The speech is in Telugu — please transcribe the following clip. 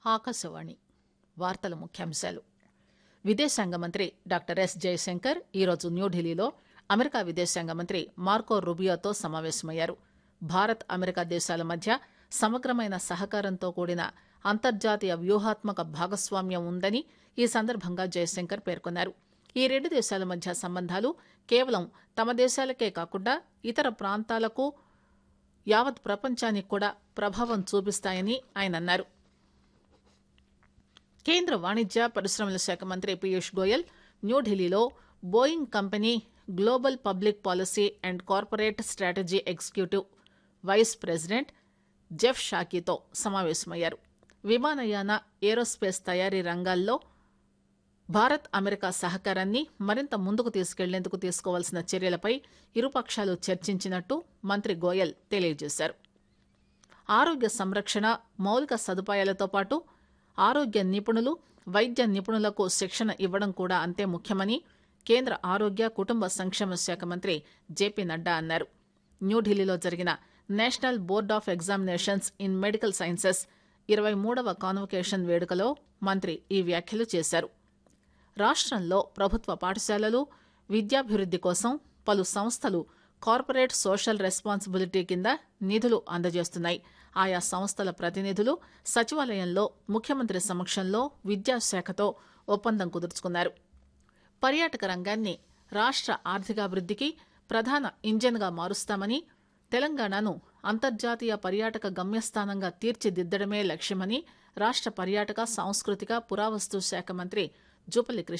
ఆకాశవాణి వార్తల ముఖ్యాంశాలు. విదేశాంగ మంత్రి డాక్టర్ ఎస్ జయశంకర్ ఈరోజు న్యూఢిల్లీలో అమెరికా విదేశాంగ మంత్రి మార్కో రూబియోతో సమావేశమయ్యారు. భారత్ అమెరికా దేశాల మధ్య సమగ్రమైన సహకారంతో కూడిన అంతర్జాతీయ వ్యూహాత్మక భాగస్వామ్యం ఉందని ఈ సందర్భంగా జయశంకర్ పేర్కొన్నారు. ఈ రెండు దేశాల మధ్య సంబంధాలు కేవలం తమ దేశాలకే కాకుండా ఇతర ప్రాంతాలకు, యావత్ ప్రపంచానికి కూడా ప్రభావం చూపిస్తాయని ఆయన అన్నారు. కేంద్ర వాణిజ్య పరిశ్రమల శాఖ మంత్రి పీయూష్ గోయల్ న్యూఢిల్లీలో Boeing company global public policy and corporate strategy executive vice president Jeff షాకీతో సమావేశమయ్యారు. విమానయాన, ఏరోస్పేస్ తయారీ రంగాల్లో భారత్ అమెరికా సహకారాన్ని మరింత ముందుకు తీసుకెళ్లేందుకు తీసుకోవాల్సిన చర్యలపై ఇరుపక్షాలు చర్చించినట్టు మంత్రి గోయల్ తెలియజేశారు. ఆరోగ్య సంరక్షణ, మౌలిక సదుపాయాలతో పాటు ఆరోగ్య నిపుణులు, వైద్య నిపుణులకు శిక్షణ ఇవ్వడం కూడా అంతే ముఖ్యమని కేంద్ర ఆరోగ్య, కుటుంబ సంక్షేమ శాఖ మంత్రి జేపీ నడ్డా అన్నారు. న్యూఢిల్లీలో జరిగిన national board of examinations in medical sciences 23వ convocation వేడుకలో మంత్రి ఈ వ్యాఖ్యలు చేశారు. రాష్ట్రంలో ప్రభుత్వ పాఠశాలలు, విద్యాభివృద్ది కోసం పలు సంస్థలు కార్పొరేట్ సోషల్ రెస్పాన్సిబిలిటీ కింద నిధులు అందజేస్తున్నాయి. ఆయా సంస్థల ప్రతినిధులు సచివాలయంలో ముఖ్యమంత్రి సమక్షంలో విద్యాశాఖతో ఒప్పందం కుదుర్చుకున్నారు. పర్యాటక రంగాన్ని రాష్ట్ర ఆర్థికాభివృద్దికి ప్రధాన ఇంజన్గా మారుస్తామని, తెలంగాణను అంతర్జాతీయ పర్యాటక గమ్యస్థానంగా తీర్చిదిద్దడమే లక్ష్యమని రాష్ట్ర పర్యాటక, సాంస్కృతిక, పురావస్తు శాఖ మంత్రి జూపల్లి